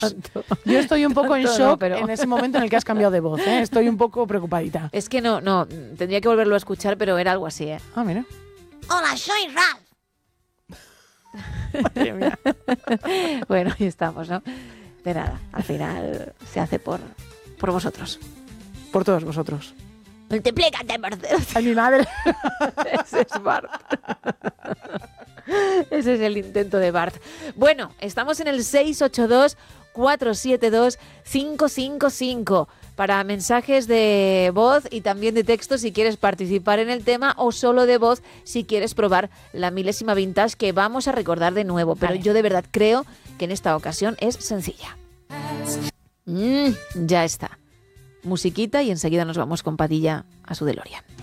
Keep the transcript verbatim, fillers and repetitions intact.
Yo estoy un poco en Tanto shock no, pero... en ese momento en el que has cambiado de voz, ¿eh? Estoy un poco preocupadita. Es que no, no, tendría que volverlo a escuchar, pero era algo así, ¿eh? Ah, mira. Hola, soy Ralph. Madre mía. Bueno, ahí estamos, ¿no? De nada, al final se hace por, por vosotros. Por todos vosotros. Multiplícate por dos. Ay, mi madre. Ese es Bart. Ese es el intento de Bart. Bueno, estamos en el seis ocho dos, cuatro siete dos, cinco cinco cinco para mensajes de voz y también de texto si quieres participar en el tema, o solo de voz si quieres probar la milésima vintage que vamos a recordar de nuevo. Pero Vale. yo de verdad creo que en esta ocasión es sencilla. Mm, ya está. Musiquita y enseguida nos vamos con Padilla a su DeLorean.